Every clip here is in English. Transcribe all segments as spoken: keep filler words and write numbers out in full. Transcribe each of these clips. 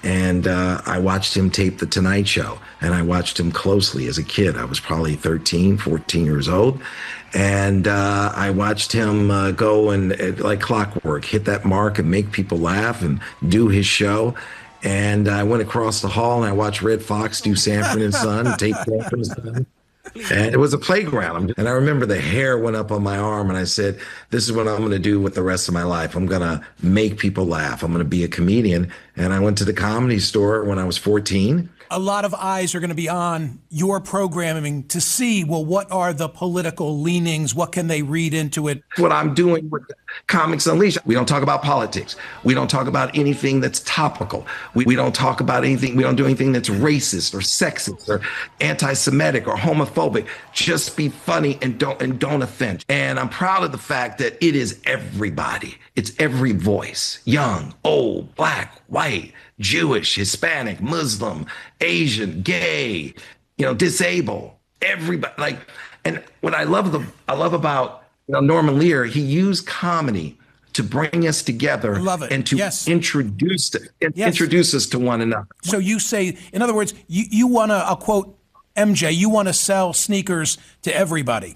And uh, I watched him tape The Tonight Show, and I watched him closely as a kid. I was probably thirteen, fourteen years old. And uh, I watched him uh, go and, uh, like clockwork, hit that mark and make people laugh and do his show. And I went across the hall and I watched Red Fox do Sanford and Son, tape Sanford and Son. And it was a playground. And I remember the hair went up on my arm and I said, this is what I'm going to do with the rest of my life. I'm going to make people laugh. I'm going to be a comedian. And I went to the Comedy Store when I was fourteen. A lot of eyes are going to be on your programming to see, well, what are the political leanings? What can they read into it? What I'm doing with Comics Unleashed, we don't talk about politics. We don't talk about anything that's topical. We, we don't talk about anything, we don't do anything that's racist or sexist or anti-Semitic or homophobic. Just be funny and don't, and don't offend. And I'm proud of the fact that it is everybody. It's every voice, young, old, black, white, Jewish, Hispanic, Muslim, Asian, gay, you know, disabled, everybody. Like, and what I love the I love about you know, Norman Lear, he used comedy to bring us together. I love it. And to yes. introduce yes. introduce us to one another. So you say, in other words, you, you want to, I'll quote M J, you want to sell sneakers to everybody.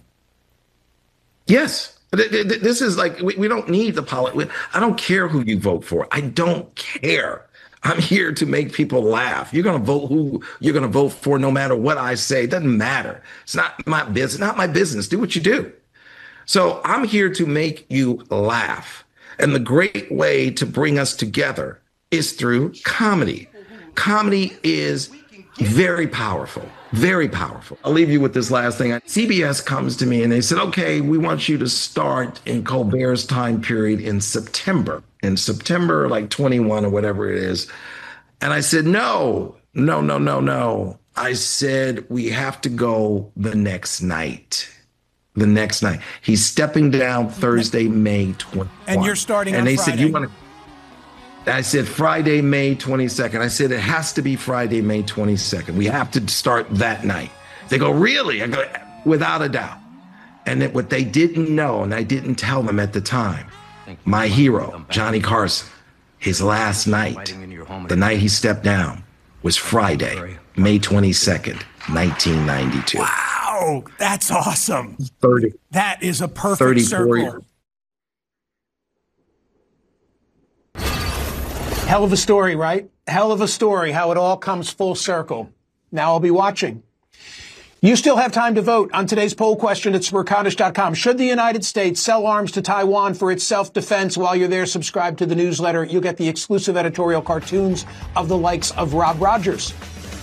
Yes. This is like, we, we don't need the politics. I don't care who you vote for. I don't care. I'm here to make people laugh. You're going to vote who you're going to vote for no matter what I say. It doesn't matter. It's not my business, not my business. Do what you do. So I'm here to make you laugh. And the great way to bring us together is through comedy. Comedy is very powerful, very powerful. I'll leave you with this last thing. C B S comes to me and they said, okay, we want you to start in Colbert's time period in September, in September, like twenty-one or whatever it is. And I said, no, no, no, no, no. I said, we have to go the next night. The next night. He's stepping down Thursday, May twenty-first. And you're starting and on they Friday. said, you want to. I said, Friday, May twenty-second. I said, it has to be Friday, May twenty-second. We have to start that night. They go, really? I go, without a doubt. And that what they didn't know, and I didn't tell them at the time, my hero, Johnny Carson, his last night, the night he stepped down, was Friday, May twenty-second, nineteen ninety-two. Wow, that's awesome. thirty, that is a perfect thirty-four circle. Years. Hell of a story, right? Hell of a story, how it all comes full circle. Now I'll be watching. You still have time to vote on today's poll question at Smerconish dot com. Should the United States sell arms to Taiwan for its self-defense? While you're there, subscribe to the newsletter. You'll get the exclusive editorial cartoons of the likes of Rob Rogers.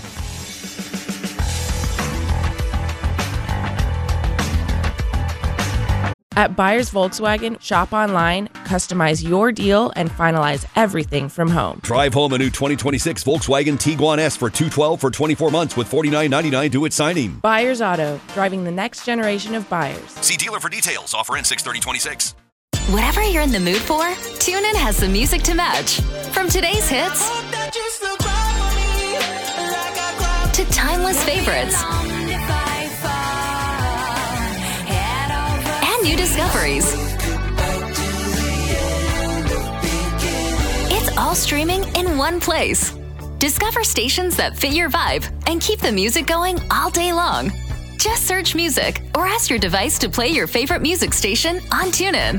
At Buyers Volkswagen, shop online, customize your deal, and finalize everything from home. Drive home a new twenty twenty-six Volkswagen Tiguan S for two hundred twelve dollars for twenty-four months with forty-nine ninety-nine due at signing. Buyers Auto, driving the next generation of buyers. See dealer for details. Offer in six thirty twenty-six. Whatever you're in the mood for, TuneIn has the music to match. From today's hits to timeless favorites. New discoveries. It's all streaming in one place. Discover stations that fit your vibe and keep the music going all day long. Just search music or ask your device to play your favorite music station on TuneIn.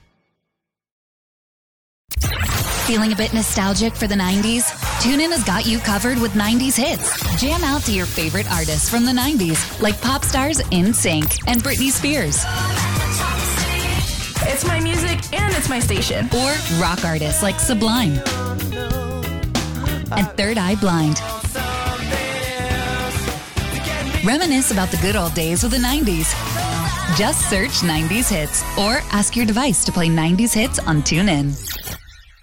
Feeling a bit nostalgic for the nineties? TuneIn has got you covered with nineties hits. Jam out to your favorite artists from the nineties, like pop stars N Sync and Britney Spears. It's my music and it's my station. Or rock artists like Sublime and Third Eye Blind. Reminisce about the good old days of the nineties. Just search nineties hits or ask your device to play nineties hits on TuneIn.